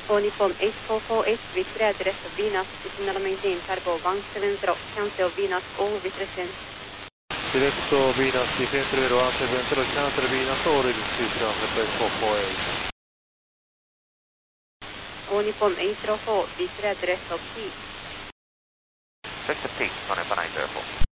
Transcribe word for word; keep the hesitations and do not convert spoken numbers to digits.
All Nippon eight four four H with clear address of Venus, is now maintain cargo one seven zero, cancel Venus, all with residence. Direct to Venus, defense level one seven zero, cancel Venus, all registered eight four four H. All Nippon eight zero four with clear address of T. Vector T, Soneba nine zero four.